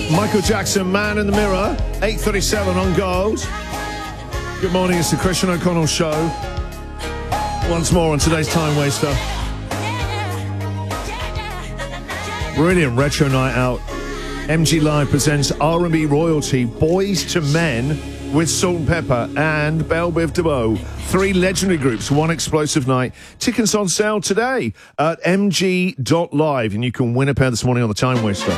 Michael Jackson, Man in the Mirror, 8:37 on Gold. Good morning, it's the Christian O'Connell Show. Once more on today's Time Waster. Brilliant retro night out. MG Live presents R&B royalty, Boys to Men with Salt and Pepper and Belle Biv DeVoe. 3 legendary groups, 1 explosive night. Tickets on sale today at mg.live, and you can win a pair this morning on the Time Waster.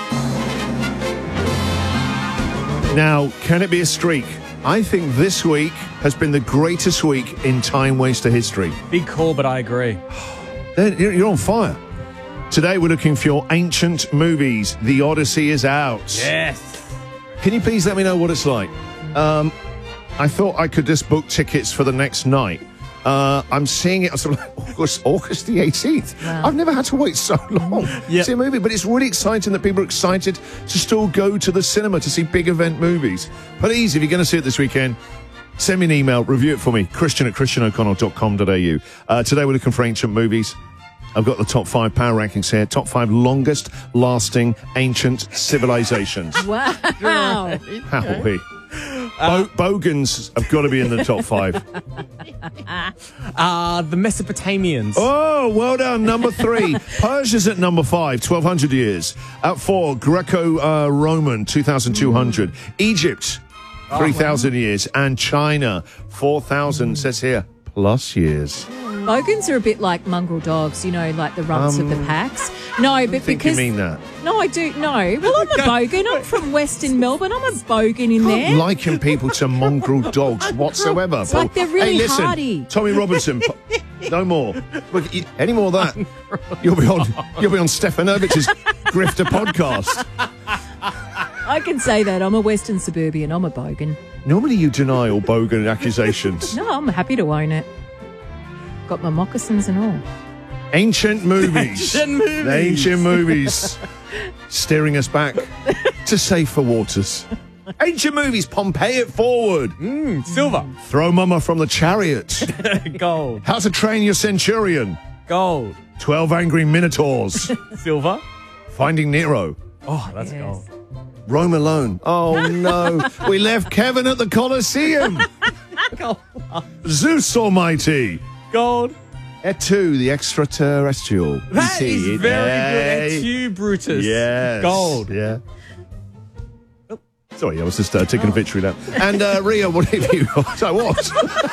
Now, can it be a streak? I think this week has been the greatest week in Time Waster history. Big call, but I agree. You're on fire. Today we're looking for your ancient movies. The Odyssey is out. Yes. Can you please let me know what it's like? I thought I could just book tickets for the next night. I'm seeing it on sort of August the 18th. Wow. I've never had to wait so long to see a movie, but it's really exciting that people are excited to still go to the cinema to see big event movies. Please, if you're going to see it this weekend, send me an email, review it for me, christian@christianoconnell.com.au. Today we're looking for ancient movies. I've got the top 5 power rankings here. Top 5 longest lasting ancient civilizations. Wow. Howie. Bogans have got to be in the top 5. The Mesopotamians. Oh, well done. Number 3. Persia's at number 5, 1,200 years. At 4, Greco-Roman, 2,200. Egypt, 3,000 years. And China, 4,000, says here, plus years. Bogans are a bit like mongrel dogs, you know, like the runts of the packs. No, but think because... you mean that. No, I do. No. Well, I'm a bogan. I'm from Western Melbourne. I'm a bogan in there. Liken people to mongrel dogs whatsoever. It's like they're really hey, listen, hardy. Tommy Robinson, no more. Look, any more of that, you'll be on Stefanovich's Grifter podcast. I can say that. I'm a Western suburban. I'm a bogan. Normally you deny all bogan accusations. No, I'm happy to own it. Got my moccasins and all. Ancient movies. Ancient movies. Steering us back to safer waters. Ancient movies. Pompeii it forward. Silver. Throw Mama from the Chariot. Gold. How to Train Your Centurion. Gold. 12 Angry Minotaurs. Silver. Finding Nero. Oh, that's gold. Rome Alone. Oh, no. We left Kevin at the Colosseum. Gold. Zeus Almighty. Gold. Et2, the extraterrestrial. That is very good. Et2, Brutus. Yes. Gold. Yeah. Oh, sorry, I was just taking a victory lap. And Ria, what have you got? I was.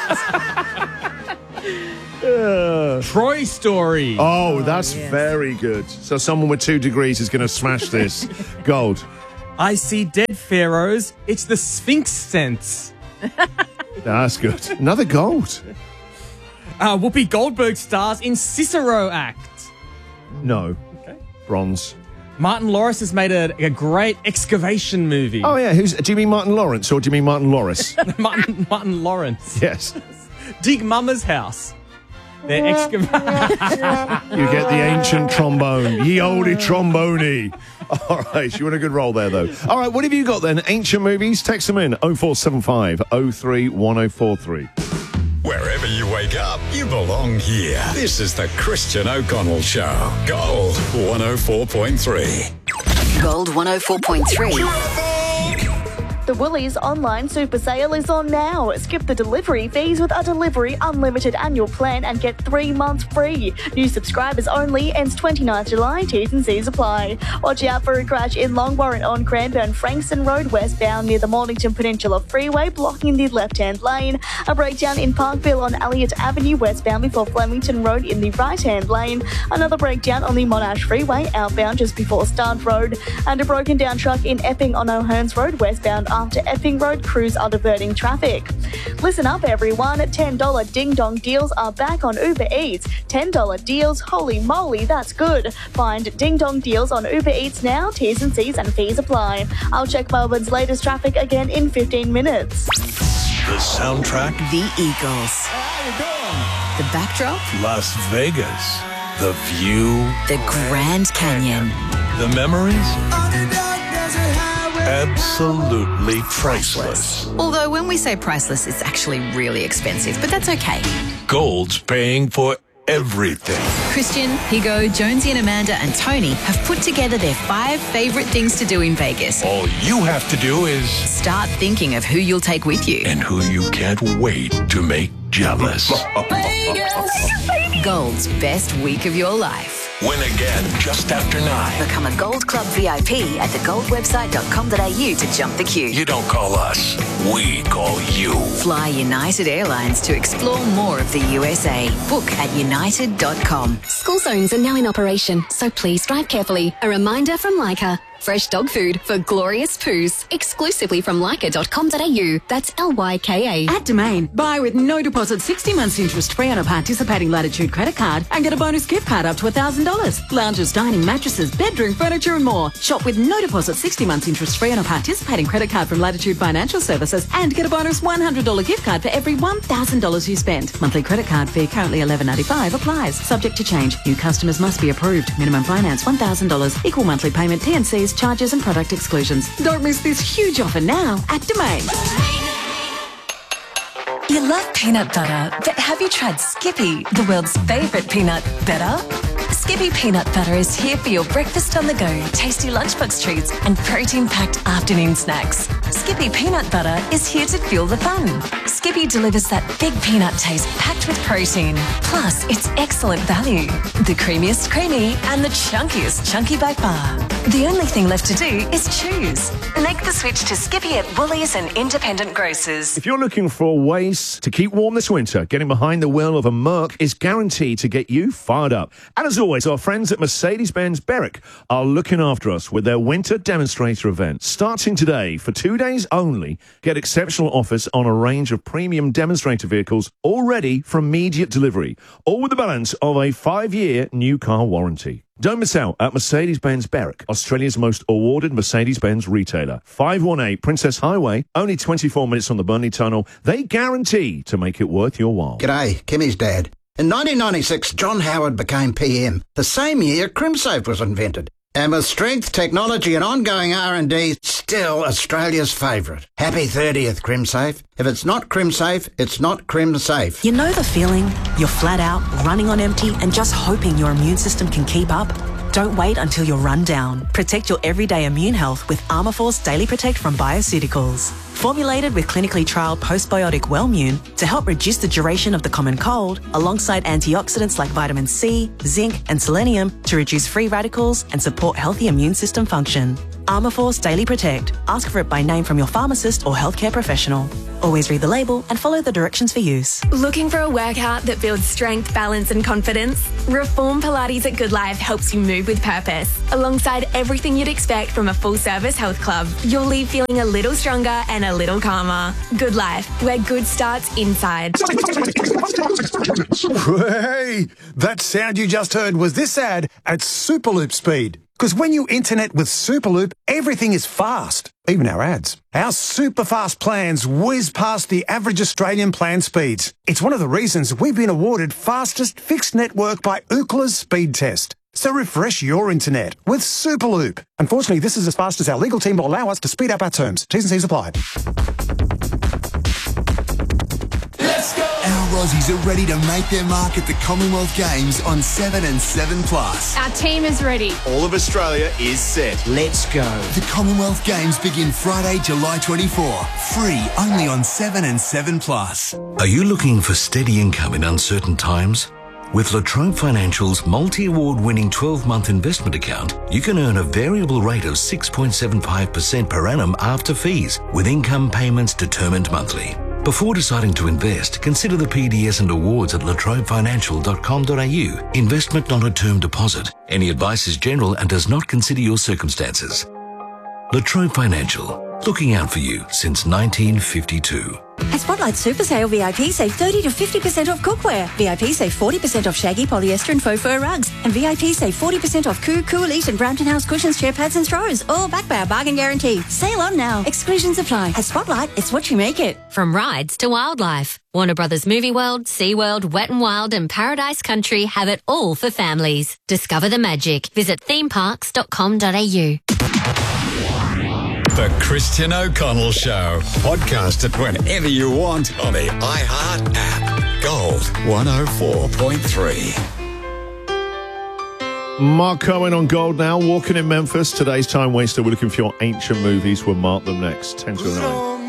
Troy Story. Oh, that's very good. So someone with 2 degrees is going to smash this. Gold. I see dead pharaohs. It's the Sphinx sense. That's good. Another gold. Whoopi Goldberg stars in Cicero Act. No. Okay. Bronze. Martin Lawrence has made a great excavation movie. Oh, yeah. Do you mean Martin Lawrence or do you mean Martin Lawrence? Martin Lawrence. Yes. Dig Mama's House. They're excavating. You get the ancient trombone. Ye olde trombone. All right. You want a good roll there, though. All right. What have you got then? Ancient movies? Text them in. 0475 03 1043. Wherever you wake up, you belong here. This is the Christian O'Connell Show. Gold 104.3. Gold 104.3. The Woolies online super sale is on now. Skip the delivery fees with a Delivery Unlimited annual plan and get 3 months free. New subscribers only, ends 29th July, T's and C's apply. Watch out for a crash in Long Warrant on Cranbourne Frankston Road westbound near the Mornington Peninsula Freeway, blocking the left-hand lane. A breakdown in Parkville on Elliott Avenue westbound before Flemington Road in the right-hand lane. Another breakdown on the Monash Freeway outbound just before Stunt Road. And a broken down truck in Epping on O'Hearns Road westbound after Epping Road, crews are diverting traffic. Listen up everyone, $10 Ding Dong deals are back on Uber Eats. $10 deals, holy moly, that's good. Find Ding Dong deals on Uber Eats now, T's and C's and fees apply. I'll check Melbourne's latest traffic again in 15 minutes. The soundtrack, The Eagles. The backdrop, Las Vegas. The view, the Grand Canyon. the memories, absolutely priceless. Although when we say priceless, it's actually really expensive, but that's okay. Gold's paying for everything. Christian, Higo, Jonesy and Amanda and Tony have put together their 5 favourite things to do in Vegas. All you have to do is... Start thinking of who you'll take with you. And who you can't wait to make jealous. Gold's best week of your life. Win again just after 9. Become a Gold Club VIP at thegoldwebsite.com.au to jump the queue. You don't call us, we call you. Fly United Airlines to explore more of the USA. Book at united.com. School zones are now in operation, so please drive carefully. A reminder from Leica. Fresh dog food for glorious poos. Exclusively from leica.com.au. That's LYKA. At Domain, buy with no deposit 60 months interest free on a participating Latitude credit card and get a bonus gift card up to $1,000. Lounges, dining, mattresses, bedroom, furniture and more. Shop with no deposit 60 months interest free on a participating credit card from Latitude Financial Services and get a bonus $100 gift card for every $1,000 you spend. Monthly credit card fee currently $11.95 applies. Subject to change. New customers must be approved. Minimum finance $1,000. Equal monthly payment T&Cs, charges and product exclusions. Don't miss this huge offer now at Domain. You love peanut butter, but have you tried Skippy, the world's favourite peanut butter? Skippy peanut butter is here for your breakfast on the go, tasty lunchbox treats and protein-packed afternoon snacks. Skippy peanut butter is here to fuel the fun. Skippy delivers that big peanut taste packed with protein. Plus, it's excellent value. The creamiest creamy and the chunkiest chunky by far. The only thing left to do is choose. Make the switch to Skippy at Woolies and independent grocers. If you're looking for ways to keep warm this winter, getting behind the wheel of a Merc is guaranteed to get you fired up. And as always, our friends at Mercedes-Benz Berwick are looking after us with their winter demonstrator event. Starting today, for 2 days only, get exceptional offers on a range of premium demonstrator vehicles all ready for immediate delivery, all with the balance of a 5-year new car warranty. Don't miss out at Mercedes-Benz Berwick, Australia's most awarded Mercedes-Benz retailer. 518 Princess Highway, only 24 minutes on the Burnley Tunnel. They guarantee to make it worth your while. G'day, Kimmy's dad. In 1996, John Howard became PM. The same year, CrimSafe was invented. And with strength, technology and ongoing R&D, still Australia's favourite. Happy 30th, CrimSafe. If it's not CrimSafe, it's not CrimSafe. You know the feeling? You're flat out, running on empty and just hoping your immune system can keep up? Don't wait until you're run down. Protect your everyday immune health with Armourforce Daily Protect from Bioceuticals. Formulated with clinically trialled postbiotic Wellmune to help reduce the duration of the common cold, alongside antioxidants like vitamin C, zinc and selenium to reduce free radicals and support healthy immune system function. Armourforce Daily Protect. Ask for it by name from your pharmacist or healthcare professional. Always read the label and follow the directions for use. Looking for a workout that builds strength, balance and confidence? Reform Pilates at Good Life helps you move with purpose. Alongside everything you'd expect from a full-service health club, you'll leave feeling a little stronger and a little calmer. Good Life, where good starts inside. Hey, that sound you just heard was this ad at Superloop speed. Because when you internet with Superloop, everything is fast, even our ads. Our super fast plans whiz past the average Australian plan speeds. It's one of the reasons we've been awarded fastest fixed network by Ookla's speed test. So refresh your internet with Superloop. Unfortunately, this is as fast as our legal team will allow us to speed up our terms. T's and C's apply. Our Aussies are ready to make their mark at the Commonwealth Games on 7 and 7 Plus. Our team is ready. All of Australia is set. Let's go. The Commonwealth Games begin Friday, July 24. Free only on 7 and 7 Plus. Are you looking for steady income in uncertain times? With La Trobe Financial's multi-award-winning 12-month investment account, you can earn a variable rate of 6.75% per annum after fees, with income payments determined monthly. Before deciding to invest, consider the PDS and awards at latrobefinancial.com.au. Investment not a term deposit. Any advice is general and does not consider your circumstances. La Trobe Financial, looking out for you since 1952. At Spotlight Super Sale, VIP save 30 to 50% off cookware. VIP save 40% off shaggy, polyester and faux fur rugs. And VIP save 40% off Cool Elite and Brampton House cushions, chair pads and throws. All backed by our bargain guarantee. Sale on now. Exclusions apply. At Spotlight, it's what you make it. From rides to wildlife, Warner Brothers Movie World, SeaWorld, Wet n Wild and Paradise Country have it all for families. Discover the magic. Visit themeparks.com.au. The Christian O'Connell Show. Podcast it whenever you want on the iHeart app. Gold 104.3. Mark Cohen on Gold now, walking in Memphis. Today's Time Waster. We're looking for your ancient movies. We'll mark them next, 10 to 9.